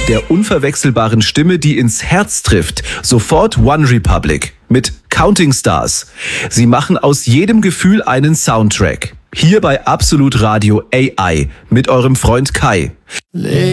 der unverwechselbaren Stimme, die ins Herz trifft. Sofort One Republic mit Counting Stars. Sie machen aus jedem Gefühl einen Soundtrack. Hier bei Absolut Radio AI mit eurem Freund Kai.